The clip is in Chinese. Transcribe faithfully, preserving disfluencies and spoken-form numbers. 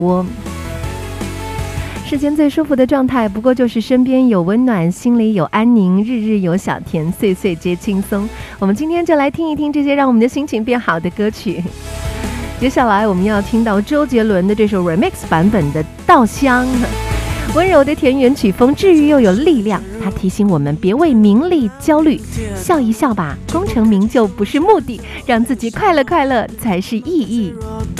窝。世间最舒服的状态，不过就是身边有温暖，心里有安宁，日日有小甜，岁岁皆轻松。我们今天就来听一听这些让我们的心情变好的歌曲。接下来我们要听到周杰伦的这首 remix 版本的《稻香》，温柔的田园曲风，治愈又有力量。它提醒我们别为名利焦虑，笑一笑吧，功成名就不是目的，让自己快乐快乐才是意义。